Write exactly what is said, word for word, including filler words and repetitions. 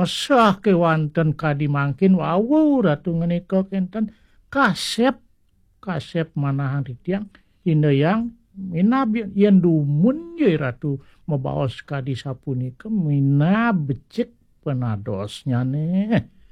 sah kewanten kadi mangkin wawu ratu ngenika kenten kasep kasep manahan titiang indeyang mina yen dumun ye ratu mabaos kadi sapunika mina becik penadosnya nih